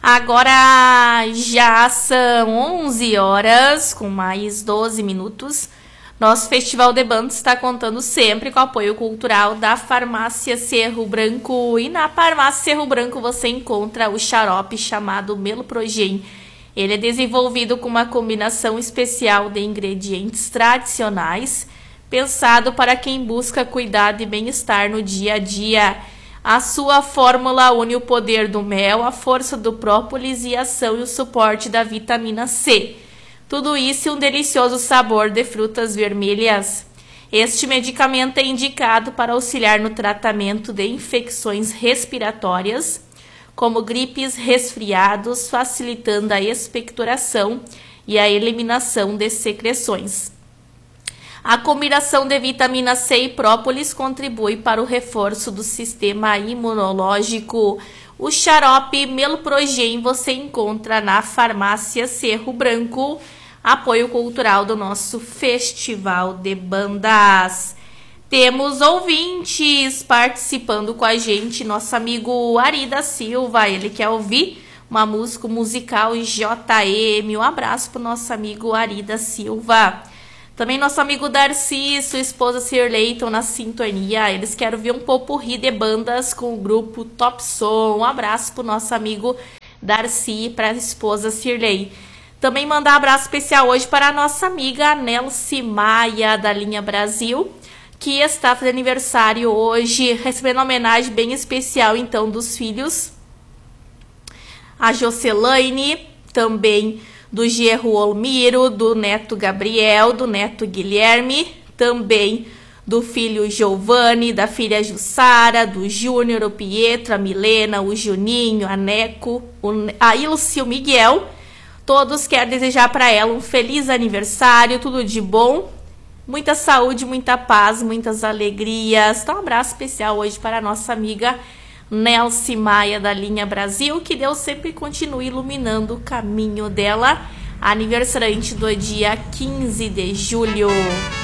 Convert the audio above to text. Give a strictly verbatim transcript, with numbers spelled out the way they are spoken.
Agora já são onze horas, com mais doze minutos. Nosso Festival de Bandas está contando sempre com o apoio cultural da Farmácia Cerro Branco. E na Farmácia Cerro Branco você encontra o xarope chamado Meloprogen. Ele é desenvolvido com uma combinação especial de ingredientes tradicionais, pensado para quem busca cuidado e bem-estar no dia a dia. A sua fórmula une o poder do mel, a força do própolis e a ação e o suporte da vitamina C. Tudo isso e um delicioso sabor de frutas vermelhas. Este medicamento é indicado para auxiliar no tratamento de infecções respiratórias, como gripes, resfriados, facilitando a expectoração e a eliminação de secreções. A combinação de vitamina C e própolis contribui para o reforço do sistema imunológico. O xarope Meloprogen você encontra na Farmácia Cerro Branco, apoio cultural do nosso Festival de Bandas. Temos ouvintes participando com a gente, nosso amigo Ari da Silva, ele quer ouvir uma música musical J M. Um abraço para o nosso amigo Ari da Silva. Também nosso amigo Darcy e sua esposa Cirlei estão na sintonia. Eles querem ver um popurrí de bandas com o grupo Top Som. Um abraço para o nosso amigo Darcy e para a esposa Cirlei. Também mandar um abraço especial hoje para a nossa amiga Nelcy Maia, da linha Brasil, que está fazendo aniversário hoje, recebendo uma homenagem bem especial, então, dos filhos. A Jocelaine, também do Gerro Olmiro, do neto Gabriel, do neto Guilherme, também do filho Giovanni, da filha Jussara, do Júnior, o Pietro, a Milena, o Juninho, a Neco, a Ilse e o Miguel. Todos querem desejar para ela um feliz aniversário, tudo de bom, muita saúde, muita paz, muitas alegrias. Então, um abraço especial hoje para a nossa amiga Nelcy Maia, da linha Brasil, que Deus sempre continue iluminando o caminho dela, aniversariante do dia quinze de julho.